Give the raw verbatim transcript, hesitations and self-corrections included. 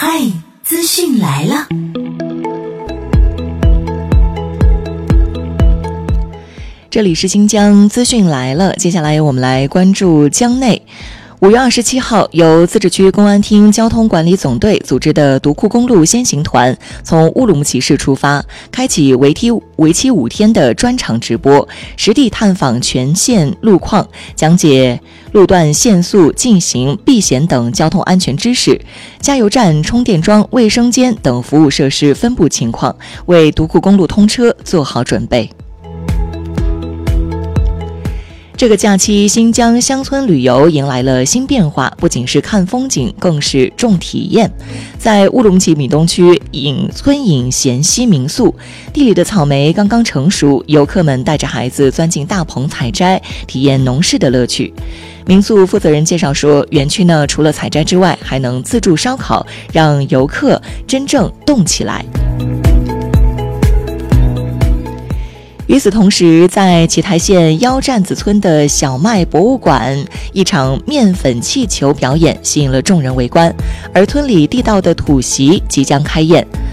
嗨，资讯来了。 这里是新疆资讯来了，接下来我们来关注疆内。五月二十七号，由自治区公安厅交通管理总队组织的独库公路先行团从乌鲁木齐市出发，开启为期为期五天的专场直播，实地探访全线路况，讲解路段限速、禁行、避险等交通安全知识，加油站、充电桩、卫生间等服务设施分布情况，为独库公路通车做好准备。这个假期，新疆乡村旅游迎来了新变化，不仅是看风景，更是重体验。在乌鲁木齐闽东区隐村隐咸溪民宿，地里的草莓刚刚成熟，游客们带着孩子钻进大棚采摘，体验农事的乐趣。民宿负责人介绍说，园区呢除了采摘之外，还能自助烧烤，让游客真正动起来。与此同时，在奇台县腰站子村的小麦博物馆，一场面粉气球表演吸引了众人围观，而村里地道的土席即将开宴。